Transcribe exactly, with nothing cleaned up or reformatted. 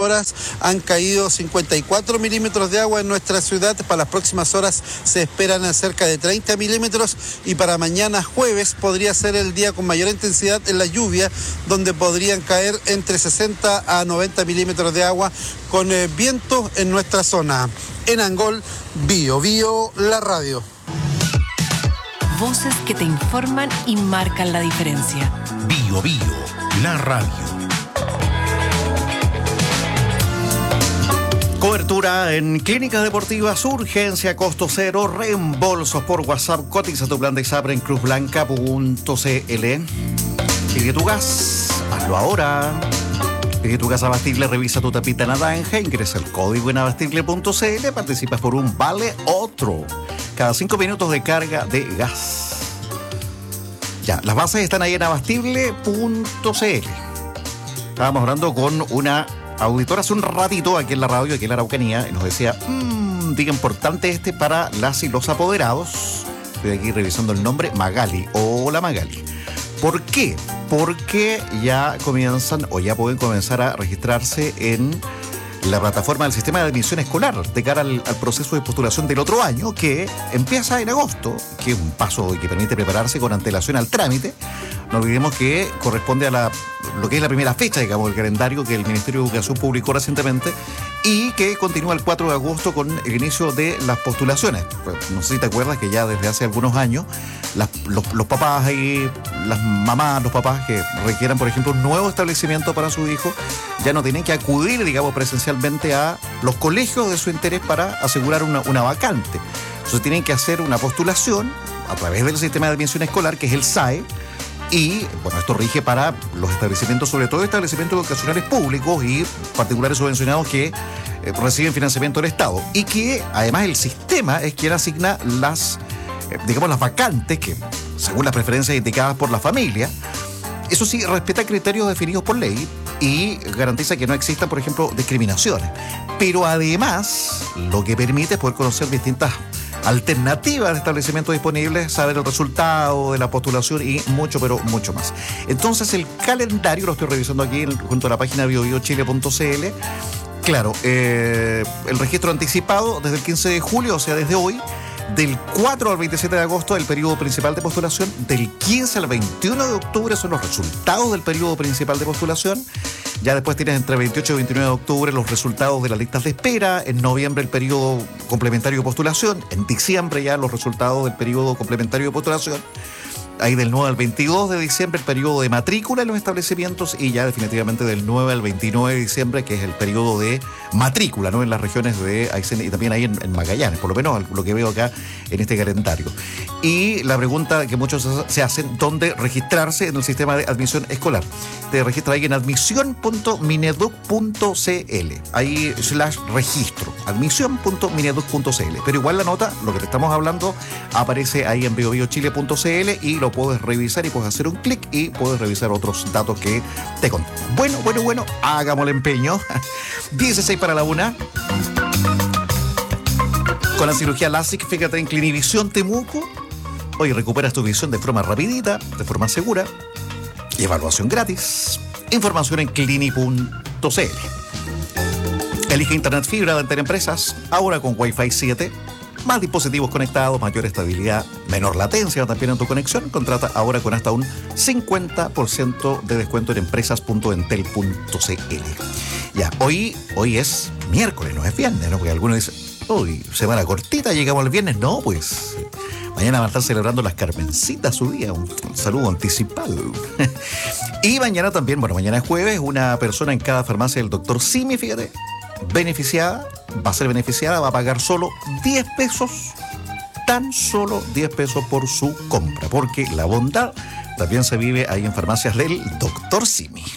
horas han caído cincuenta y cuatro milímetros de agua en nuestra ciudad. Para las próximas horas se esperan cerca de treinta milímetros y para mañana jueves podría ser el día con mayor intensidad en la lluvia, donde podrían caer entre sesenta a noventa milímetros de agua con eh, viento en nuestra zona. En Angol, Bio Bio, la radio. Voces que te informan y marcan la diferencia. Bio Bio, la radio. Cobertura en clínicas deportivas, urgencia, costo cero, reembolsos por WhatsApp. Cotiza tu plan de Sabre en cruz blanca punto c l. Pide tu gas, hazlo ahora. Pide tu gas Abastible, revisa tu tapita naranja, ingresa el código en abastible punto c l, participas por un vale otro cada cinco minutos de carga de gas. Ya, las bases están ahí en abastible punto c l. Estábamos hablando con una auditora hace un ratito aquí en la radio, aquí en la Araucanía, y nos decía, mmm, diga importante este para las y los apoderados. Estoy aquí revisando el nombre, Magali. Hola Magali. ¿Por qué? Porque ya comienzan o ya pueden comenzar a registrarse en la plataforma del sistema de admisión escolar de cara al, al proceso de postulación del otro año, que empieza en agosto, que es un paso que permite prepararse con antelación al trámite. No olvidemos que corresponde a la, lo que es la primera fecha, digamos, del calendario que el Ministerio de Educación publicó recientemente y que continúa el cuatro de agosto con el inicio de las postulaciones. No sé si te acuerdas que ya desde hace algunos años las, los, los papás y las mamás, los papás que requieran, por ejemplo, un nuevo establecimiento para su hijo, ya no tienen que acudir, digamos, presencialmente a los colegios de su interés para asegurar una, una vacante. Entonces tienen que hacer una postulación a través del sistema de admisión escolar, que es el S A E, y bueno, esto rige para los establecimientos, sobre todo establecimientos educacionales públicos y particulares subvencionados que eh, reciben financiamiento del Estado, y que además el sistema es quien asigna las, eh, digamos, las vacantes que, según las preferencias indicadas por la familia, eso sí, respeta criterios definidos por ley y garantiza que no existan, por ejemplo, discriminaciones. Pero además, lo que permite es poder conocer distintas alternativas de establecimientos disponibles, saber el resultado de la postulación y mucho, pero mucho más. Entonces, el calendario lo estoy revisando aquí junto a la página bio bio chile punto c l. Claro, eh, el registro anticipado desde el quince de julio, o sea, desde hoy. Del cuatro al veintisiete de agosto el periodo principal de postulación, del quince al veintiuno de octubre son los resultados del periodo principal de postulación, ya después tienes entre veintiocho y veintinueve de octubre los resultados de las listas de espera, en noviembre el periodo complementario de postulación, en diciembre ya los resultados del periodo complementario de postulación, ahí del nueve al veintidós de diciembre el periodo de matrícula en los establecimientos y ya definitivamente del nueve al veintinueve de diciembre, que es el periodo de matrícula, ¿no? En las regiones de Aysén y también ahí en, en Magallanes, por lo menos lo que veo acá en este calendario. Y la pregunta que muchos se hacen, ¿dónde registrarse en el sistema de admisión escolar? Te registras ahí en admisión punto mineduc punto c l, ahí slash registro, admisión punto mineduc punto c l. Pero igual la nota, lo que te estamos hablando, aparece ahí en bio bio chile punto c l y lo puedes revisar y puedes hacer un clic y puedes revisar otros datos que te conté. Bueno, bueno, bueno, hagamos el empeño. dieciséis para la una. Con la cirugía LASIK, fíjate en Clinivisión Temuco. Hoy recuperas tu visión de forma rapidita, de forma segura y evaluación gratis. Información en clini punto c l. Elige Internet Fibra de Enterempresas, ahora con Wi-Fi siete. Más dispositivos conectados, mayor estabilidad, menor latencia también en tu conexión. Contrata ahora con hasta un cincuenta por ciento de descuento en empresas punto entel punto c l. Ya, hoy, hoy es miércoles, no es viernes, ¿no? Porque algunos dicen, uy, semana cortita, llegamos el viernes. No, pues mañana van a estar celebrando las Carmencitas su día, un saludo anticipado. Y mañana también, bueno, mañana es jueves, una persona en cada farmacia del doctor Simi, fíjate, beneficiada, va a ser beneficiada, va a pagar solo diez pesos, tan solo diez pesos por su compra, porque la bondad también se vive ahí en farmacias del doctor Simi.